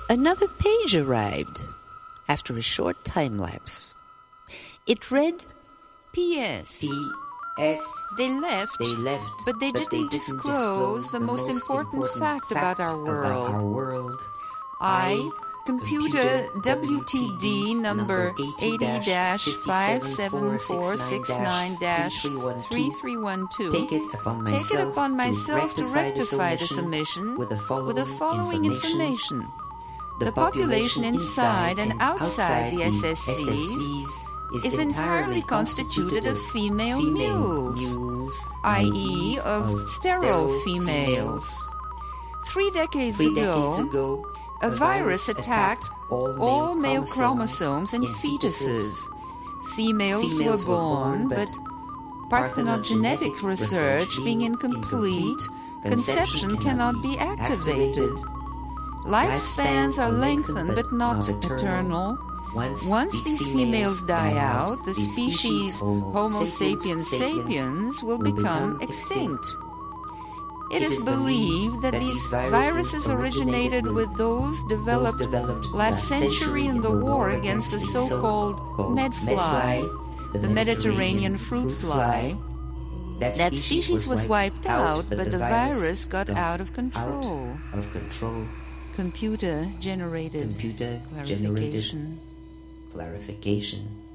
Another page arrived after a short time lapse. It read, P.S. They left, but they didn't disclose the most important fact about our world. I, computer WTD number 80-57469-3312, take it upon myself to rectify this omission with the following information. The population inside and outside the SSCs is entirely constituted of female mules, i.e. of sterile females. 3 decades ago, a virus attacked all male chromosomes in fetuses. Females were born, but parthenogenetic research being incomplete, conception cannot be activated. Lifespans are lengthened but not eternal. Once these females die out, the species Homo sapiens sapiens will become extinct. It is believed that these viruses originated with those developed last century in the war against the so-called medfly, the Mediterranean fruit fly. That species was wiped out, but the virus got out of control. Computer-generated clarification.